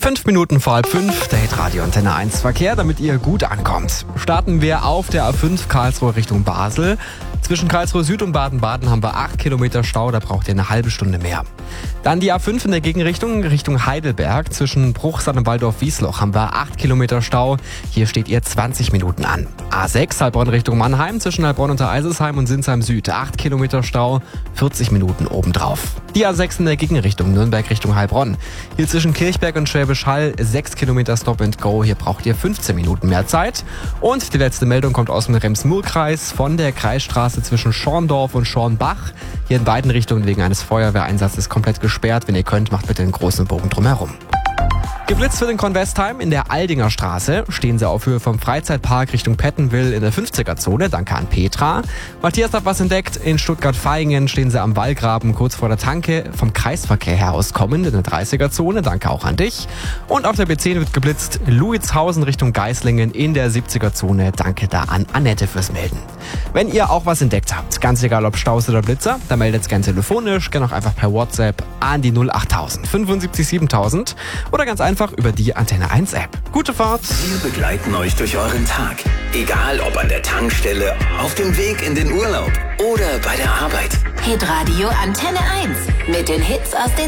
5 Minuten vor halb 5, der Hitradio Antenne 1 Verkehr, damit ihr gut ankommt. Starten wir auf der A5 Karlsruhe Richtung Basel. Zwischen Karlsruhe Süd und Baden-Baden haben wir 8 Kilometer Stau, da braucht ihr eine halbe Stunde mehr. Dann die A5 in der Gegenrichtung, Richtung Heidelberg. Zwischen Bruchsal und Waldorf-Wiesloch haben wir 8 Kilometer Stau. Hier steht ihr 20 Minuten an. A6 Heilbronn Richtung Mannheim, zwischen Heilbronn und Eisesheim und Sinsheim Süd. 8 Kilometer Stau, 40 Minuten obendrauf. Die A6 in der Gegenrichtung, Nürnberg Richtung Heilbronn. Hier zwischen Kirchberg und Schwäbisch Hall 6 Kilometer Stop and Go. Hier braucht ihr 15 Minuten mehr Zeit. Und die letzte Meldung kommt aus dem Rems-Murr-Kreis von der Kreisstraße zwischen Schorndorf und Schornbach. Hier in beiden Richtungen wegen eines Feuerwehreinsatzes komplett gesperrt. Wenn ihr könnt, macht bitte einen großen Bogen drumherum. Geblitzt wird in Convestheim in der Aldinger Straße. Stehen sie auf Höhe vom Freizeitpark Richtung Pettenwil in der 50er-Zone. Danke an Petra. Matthias hat was entdeckt. In Stuttgart-Vaihingen stehen sie am Wallgraben kurz vor der Tanke. Vom Kreisverkehr her aus kommend in der 30er-Zone. Danke auch an dich. Und auf der B10 wird geblitzt. Luitshausen Richtung Geislingen in der 70er-Zone. Danke da an Annette fürs Melden. Wenn ihr auch was entdeckt habt, ganz egal ob Staus oder Blitzer, dann meldet es gerne telefonisch, gerne auch einfach per WhatsApp an die 08000 75 7000 oder ganz einfach über die Antenne 1 App. Gute Fahrt! Wir begleiten euch durch euren Tag. Egal ob an der Tankstelle, auf dem Weg in den Urlaub oder bei der Arbeit. Hitradio Antenne 1 mit den Hits aus den